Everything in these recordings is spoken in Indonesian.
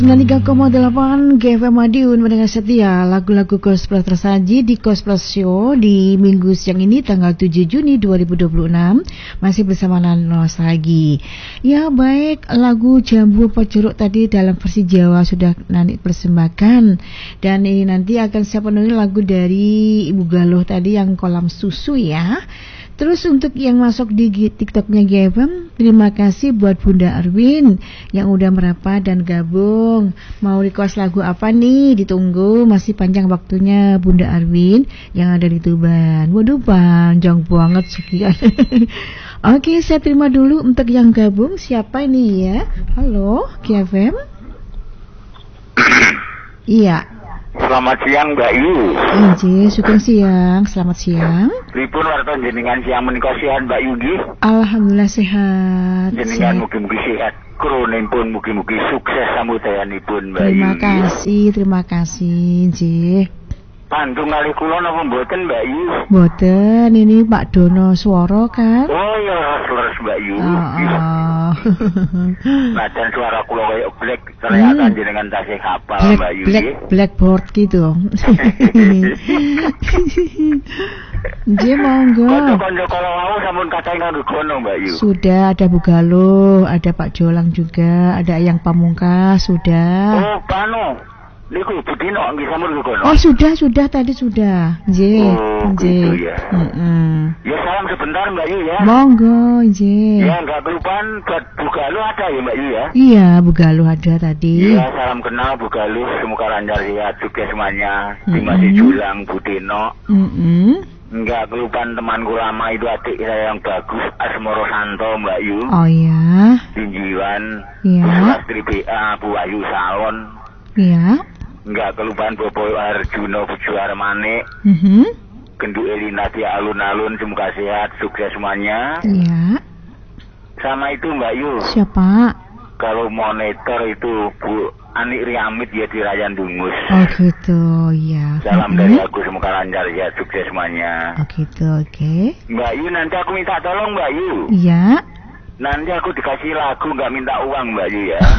93,8 GFM Madiun mendengar setia lagu-lagu gospel tersaji di Gospel Show di minggu siang ini tanggal 7 Juni 2026 masih bersama Nanos lagi. Ya baik, lagu Jambu Pojorok tadi dalam versi Jawa sudah Nani persembahkan, dan ini nanti akan saya penuhi lagu dari Ibu Galuh tadi yang kolam susu ya. Terus untuk yang masuk di TikToknya GFM, terima kasih buat Bunda Arwin yang udah merapat dan gabung. Mau request lagu apa nih? Ditunggu, masih panjang waktunya Bunda Arwin yang ada di Tuban. Waduh panjang banget sekian. Oke, saya terima dulu untuk yang gabung. Siapa ini ya? Halo GFM. Iya. Selamat siang Mbak Yu. Sugeng siang, selamat siang. Pripun warta jenengan siang menika sehat Mbak Yu nggih? Alhamdulillah sehat. Jenengan mugi-mugi sehat. Kronipun mugi-mugi sukses sambudayanipun Mbak Yu. Terima kasih nggih. Pantung kali kula napa mboten Mbak Yu? Mboten, ini Pak Dono Swara kan? Oh ya, leres Mbak Yu. Najan suara kula kaya black, ternyata jenengan tasih hafal Mbak Yu. Blackboard gitu. Nggih monggo. Kanca-kanca kala wau sampun kathah nganggo kono Mbak Yu. Sudah ada Bu Galuh, ada Pak Jolang juga, ada Yang Pamungkas sudah. Oh, pano. Niku Budino nggih sampun nggo kono. Oh, sudah tadi sudah. Nggih. Gitu ya. Ya salam sebentar Mbak Yu ya. Monggo, nggih. Ya enggak kelupaan buat Bu Galuh ada ya Mbak Yu ya. Iya, Bu Galuh ada tadi. Iya, salam kenal Bu Galuh, semoga lancar sehat juga semuanya. Dimas Julang Budino. Enggak kelupaan temanku lama itu adik saya yang bagus, Asmoro Santo Mbak Yu. Oh iya. Tinjiwan. Iya. Bu Astri BA, Bu Ayu Salon. Iya. Enggak kelupaan Bobo Arjuno Bujuarmane. Gendu Elina di alun-alun, semoga sehat, sukses semuanya. Iya. Sama itu Mbak Yu. Siapa? Kalau monitor itu Bu Anik Riamit ya di Rayan Dungus. Oh gitu, ya. Salam dari aku, semoga lancar ya, sukses semuanya. Oh gitu, oke. Mbak Yu, nanti aku minta tolong Mbak Yu. Iya. Nanti aku dikasih lagu, nggak minta uang Mbak Yu ya.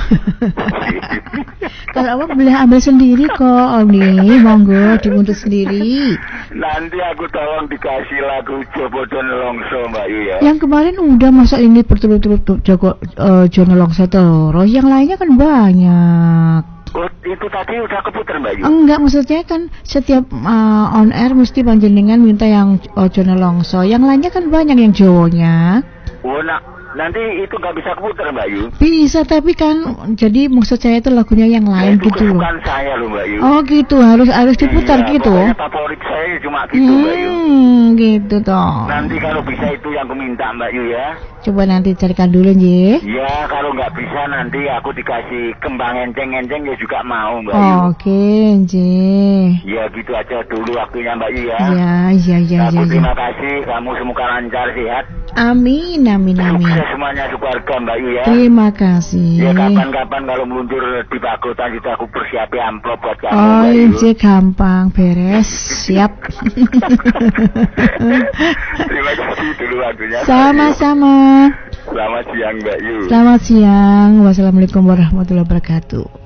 Kalau aku boleh ambil sendiri kok, Om nih, monggo diuntuk sendiri. Nanti aku tolong dikasih lagu Jobodon Longso Mbak Yu ya. Yang kemarin udah masa ini berturut-turut Jono Longso terus, yang lainnya kan banyak. Oh, itu tadi udah keputar Mbak Yu? Enggak, maksudnya kan setiap on air mesti panjenengan minta yang Jono Longso, yang lainnya kan banyak yang Jawanya. Oh, nanti itu nggak bisa keputar Mbak Yu? Bisa, tapi kan jadi maksud saya itu lagunya yang lain itu gitu loh. Bukan saya loh Mbak Yu. Oh gitu, harus diputar iya, gitu. Favorit saya cuma gitu Mbak Yu. Gitu toh. Nanti kalau bisa itu yang aku minta Mbak Yu ya. Coba nanti carikan dulu nggih. Ya, kalau nggak bisa nanti aku dikasih kembang enceng-enceng ya juga mau Mbak Yu. Oke, nggih. Ya gitu aja dulu waktunya Mbak Yu ya. Iya. Aku terima kasih, kamu semoga lancar sehat. Amin. Sukses semuanya keluarga Mbak Yu ya. Terima kasih. Ya kapan-kapan kalau meluncur di Pagotan itu aku persiapi amplop buat kamu Oh Mbak Yu. iya, gampang, beres, siap. Terima kasih dulu waktunya. Sama-sama. Selamat siang Mbak Yu. Selamat siang. Wassalamualaikum warahmatullahi wabarakatuh.